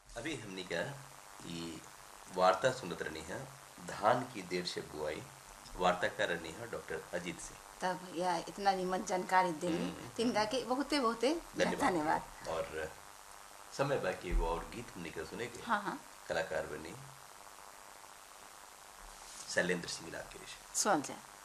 अभी हमने का ये वार्ता सुनत रहनी है धान की देर से बुआई। वार्ता कर रहनी है डॉक्टर अजीत से। तब या इतना निमन जानकारी देली तिनका के बहुते बहुते धन्यवाद। और समय बाकी वो और गीत हमने का सुने के। हाँ हाँ कलाकार बनी शैलेंद्र सिंह राकेश। सुन जा।